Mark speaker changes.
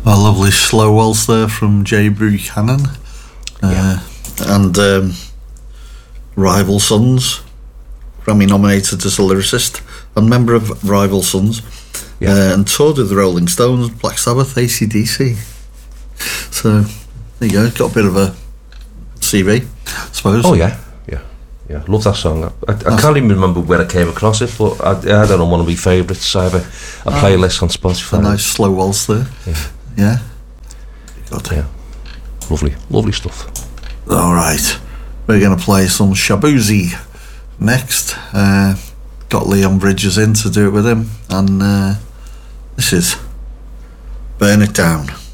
Speaker 1: A lovely slow waltz there from Jay Buchanan. And Rival Sons, Grammy nominated as a lyricist and member of Rival Sons, and toured with the Rolling Stones, Black Sabbath, AC/DC. So there you go, got a bit of a CV, I suppose.
Speaker 2: Oh yeah, love that song. I can't even remember where I came across it, but I had it on one of my favourites. I have a playlist on Spotify.
Speaker 1: A nice slow waltz there. Yeah.
Speaker 2: Lovely stuff.
Speaker 1: Alright, we're going to play some Shaboozey next. Got Leon Bridges in to do it with him, and this is Burn It Down.